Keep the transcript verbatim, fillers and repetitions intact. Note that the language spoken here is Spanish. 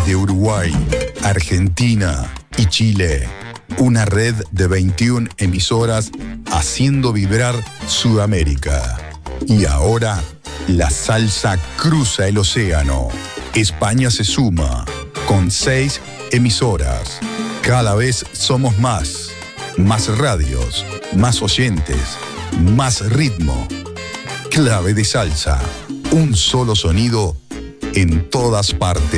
desde Uruguay, Argentina y Chile. Una red de veintiuna emisoras haciendo vibrar Sudamérica. Y ahora, la salsa cruza el océano. España se suma con seis emisoras. Cada vez somos más. Más radios, más oyentes, más ritmo. Clave de salsa. Un solo sonido en todas partes.